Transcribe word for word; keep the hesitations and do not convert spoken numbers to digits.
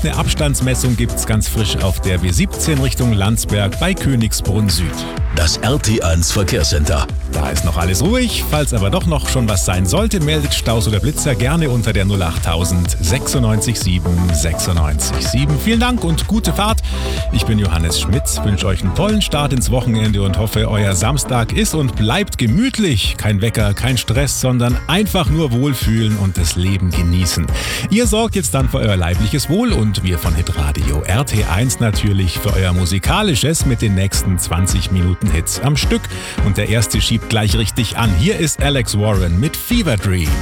und eine Abstandsmessung gibt's ganz frisch auf der B siebzehn Richtung Landsberg bei Königsbrunn Süd. Das R T eins Verkehrscenter. Da ist noch alles ruhig. Falls aber doch noch schon was sein sollte, meldet Staus oder Blitzer gerne unter der null achttausend sechsundneunzig sieben sechsundneunzig sieben. Vielen Dank und gute Fahrt. Ich bin Johannes Schmitz, wünsche euch einen tollen Start ins Wochenende und hoffe, euer Samstag ist und bleibt gemütlich. Kein Wecker, kein Stress, sondern einfach nur wohlfühlen und das Leben genießen. Ihr sorgt jetzt dann für euer leibliches Wohl und wir von Hitradio R T eins natürlich für euer musikalisches mit den nächsten zwanzig Minuten Hits am Stück. Und der erste schiebt gleich richtig an. Hier ist Alex Warren mit Fever Dream.